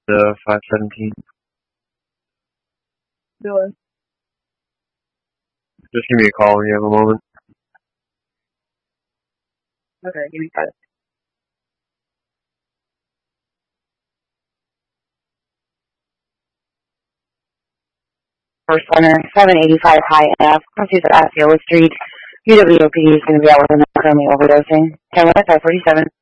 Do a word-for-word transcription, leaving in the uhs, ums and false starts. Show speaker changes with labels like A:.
A: The five seventeen.
B: Doing.
A: Just give me a call when you have a moment.
B: Okay, give me five. First owner, seven eighty-five High Ave, Northeast Osceola Street. U W O P D is going to be out with him currently overdosing. ten one five forty-seven.